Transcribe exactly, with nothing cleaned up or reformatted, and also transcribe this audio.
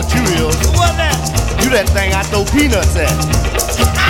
what you is. What that? You that thing I throw peanuts at.